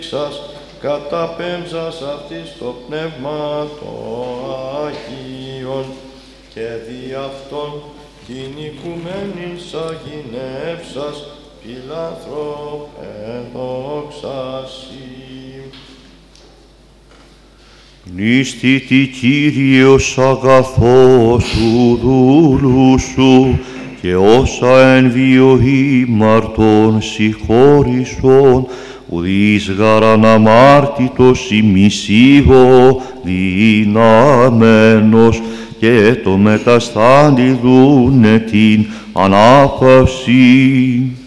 σας καταπέμψας αυτής το πνεύμα το Αγίον και δι' αυτόν την οικουμένην σαγηνεύσας φιλάνθρωπε δόξασι. Νηστήτη Κύριος αγαθός του δούλου σου και όσα εν βίο ήμαρτον συγχώρησον ουδείς γαραν αμάρτητος ημισίγω δυναμένος και το μεταστάντη δούνε την ανάπαυση.